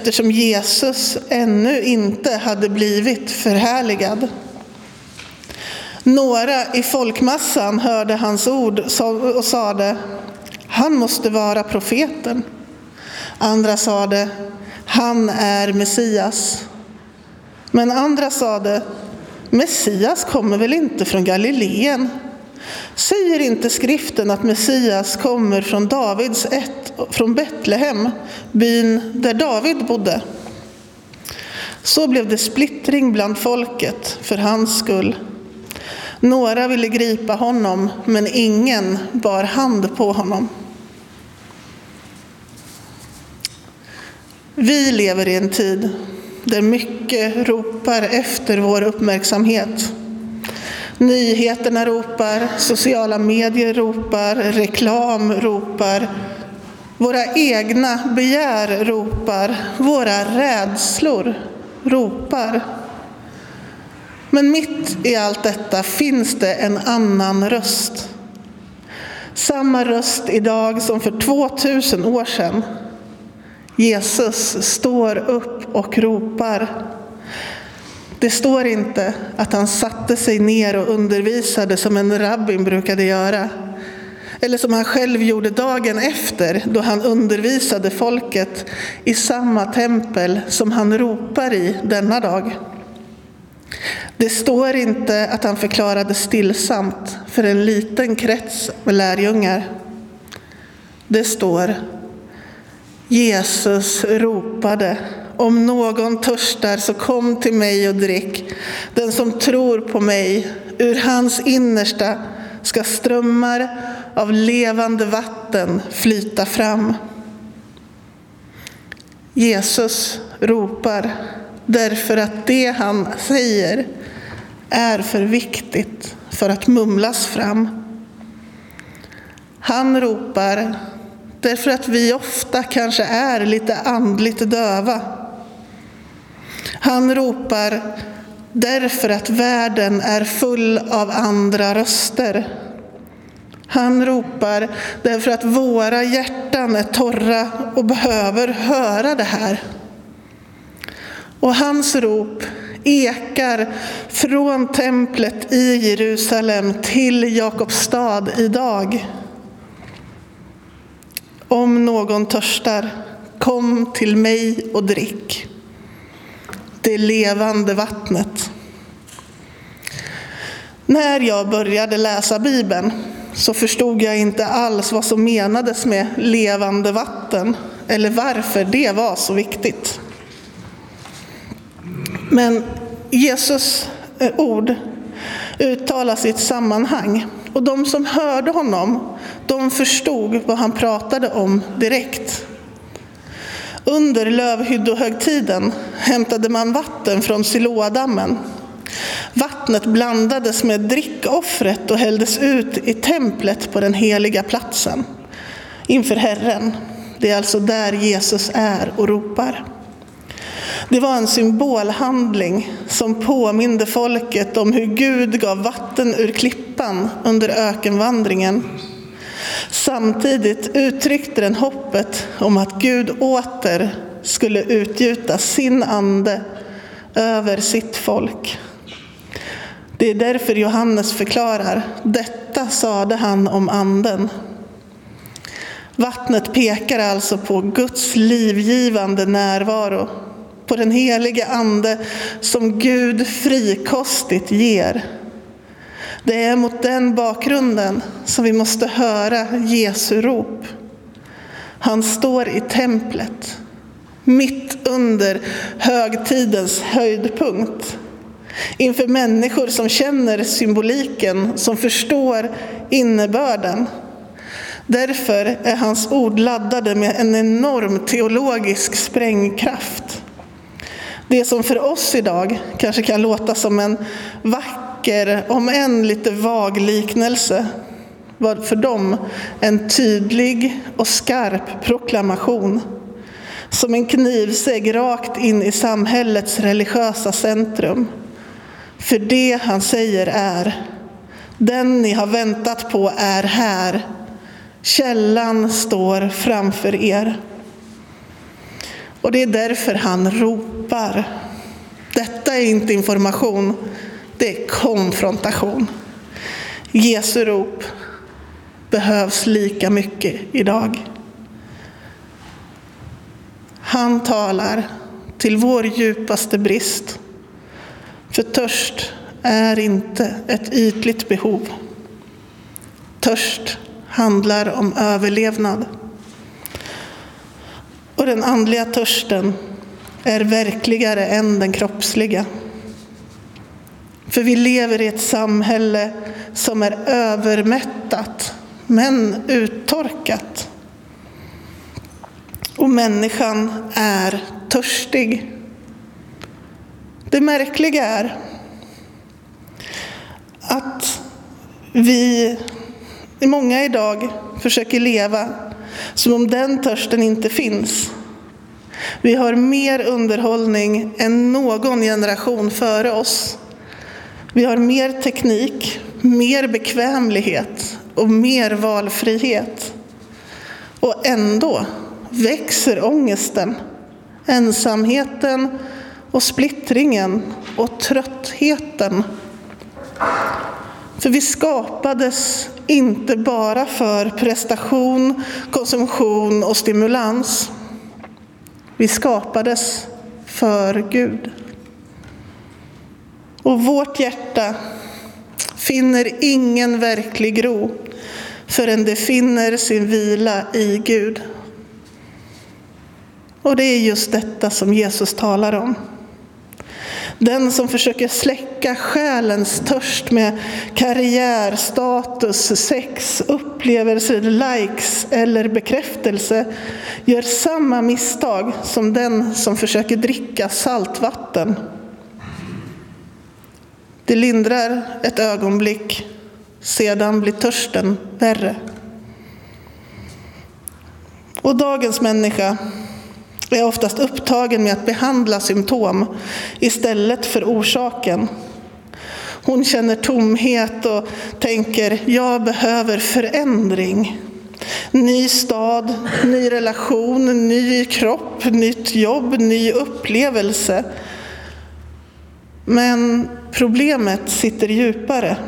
eftersom Jesus ännu inte hade blivit förhärligad. Några i folkmassan hörde hans ord och sade: han måste vara profeten. Andra sade: han är Messias. Men andra sade: Messias kommer väl inte från Galileen? Säger inte skriften att Messias kommer från Davids ett, från Betlehem, byn där David bodde? Så blev det splittring bland folket för hans skull. Några ville gripa honom, men ingen bar hand på honom. Vi lever i en tid där mycket ropar efter vår uppmärksamhet. Nyheterna ropar, sociala medier ropar, reklam ropar, våra egna begär ropar, våra rädslor ropar. Men mitt i allt detta finns det en annan röst. Samma röst idag som för 2000 år sedan. Jesus står upp och ropar. Det står inte att han satte sig ner och undervisade som en rabbin brukade göra. Eller som han själv gjorde dagen efter, då han undervisade folket i samma tempel som han ropar i denna dag. Det står inte att han förklarade stillsamt för en liten krets med lärjungar. Det står: Jesus ropade: om någon törstar så kom till mig och drick. Den som tror på mig, ur hans innersta ska strömmar av levande vatten flyta fram. Jesus ropar därför att det han säger är för viktigt för att mumlas fram. Han ropar därför att vi ofta kanske är lite andligt döva. Han ropar därför att världen är full av andra röster. Han ropar därför att våra hjärtan är torra och behöver höra det här. Och hans rop ekar från templet i Jerusalem till Jakobstad idag. Om någon törstar, kom till mig och drick. Det levande vattnet. När jag började läsa Bibeln så förstod jag inte alls vad som menades med levande vatten eller varför det var så viktigt. Men Jesus ord uttalas i ett sammanhang, och de som hörde honom, de förstod vad han pratade om direkt. Under lövhyddohögtiden hämtade man vatten från Siloadammen. Vattnet blandades med drickoffret och hälldes ut i templet på den heliga platsen inför Herren. Det är alltså där Jesus är och ropar. Det var en symbolhandling som påminde folket om hur Gud gav vatten ur klippan under ökenvandringen. Samtidigt uttryckte den hoppet om att Gud åter skulle utgjuta sin ande över sitt folk. Det är därför Johannes förklarar: detta sade han om anden. Vattnet pekar alltså på Guds livgivande närvaro, på den helige ande som Gud frikostigt ger. Det är mot den bakgrunden som vi måste höra Jesu rop. Han står i templet, mitt under högtidens höjdpunkt, inför människor som känner symboliken, som förstår innebörden. Därför är hans ord laddade med en enorm teologisk sprängkraft. Det som för oss idag kanske kan låta som en vacker, om än lite vag liknelse, var för dem en tydlig och skarp proklamation. Som en knivsegg rakt in i samhällets religiösa centrum. För det han säger är: den ni har väntat på är här. Källan står framför er. Och det är därför han ropar. Detta är inte information, det är konfrontation. Jesu rop behövs lika mycket idag. Han talar till vår djupaste brist. För törst är inte ett ytligt behov. Törst handlar om överlevnad. Och den andliga törsten är verkligare än den kroppsliga. För vi lever i ett samhälle som är övermättat men uttorkat. Och människan är törstig. Det märkliga är att många idag försöker leva som om den törsten inte finns. Vi har mer underhållning än någon generation före oss. Vi har mer teknik, mer bekvämlighet och mer valfrihet. Och ändå växer ångesten, ensamheten och splittringen och tröttheten. För vi skapades inte bara för prestation, konsumtion och stimulans. Vi skapades för Gud. Och vårt hjärta finner ingen verklig ro förrän det finner sin vila i Gud. Och det är just detta som Jesus talar om. Den som försöker släcka själens törst med karriär, status, sex, upplevelser, likes eller bekräftelse gör samma misstag som den som försöker dricka saltvatten. Det lindrar ett ögonblick, sedan blir törsten värre. Och dagens människa är oftast upptagen med att behandla symptom istället för orsaken. Hon känner tomhet och tänker, jag behöver förändring. Ny stad, ny relation, ny kropp, nytt jobb, ny upplevelse. Men problemet sitter djupare.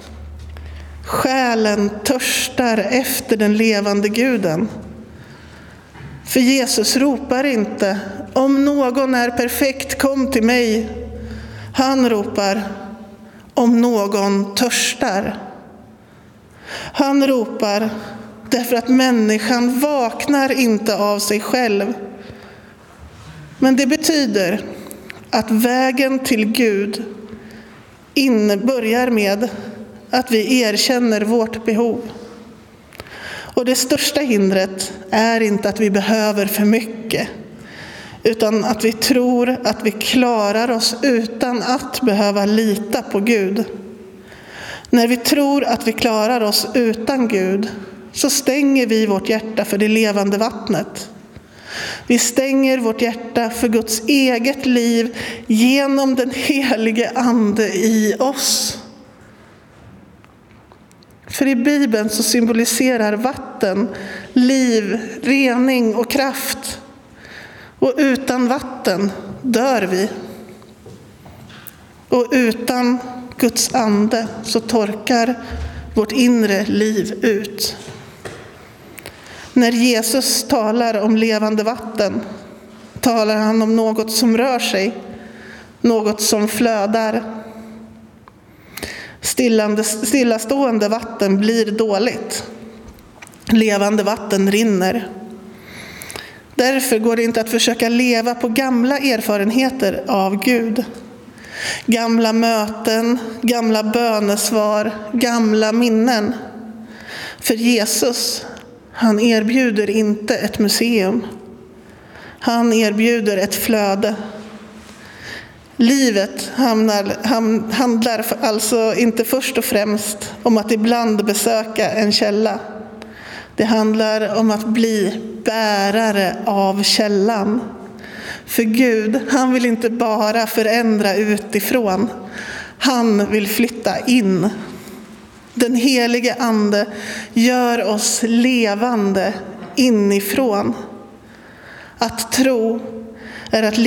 Själen törstar efter den levande guden. För Jesus ropar inte, om någon är perfekt, kom till mig. Han ropar, om någon törstar. Han ropar därför att människan vaknar inte av sig själv. Men det betyder att vägen till Gud börjar med att vi erkänner vårt behov. Och det största hindret är inte att vi behöver för mycket, utan att vi tror att vi klarar oss utan att behöva lita på Gud. När vi tror att vi klarar oss utan Gud så stänger vi vårt hjärta för det levande vattnet. Vi stänger vårt hjärta för Guds eget liv genom den helige ande i oss. För i Bibeln så symboliserar vatten liv, rening och kraft. Och utan vatten dör vi. Och utan Guds ande så torkar vårt inre liv ut. När Jesus talar om levande vatten talar han om något som rör sig, något som flödar. Stillastående vatten blir dåligt. Levande vatten rinner. Därför går det inte att försöka leva på gamla erfarenheter av Gud. Gamla möten, gamla bönesvar, gamla minnen. För Jesus, han erbjuder inte ett museum. Han erbjuder ett flöde. Livet handlar alltså inte först och främst om att ibland besöka en källa. Det handlar om att bli bärare av källan. För Gud, han vill inte bara förändra utifrån. Han vill flytta in. Den helige ande gör oss levande inifrån. Att tro är att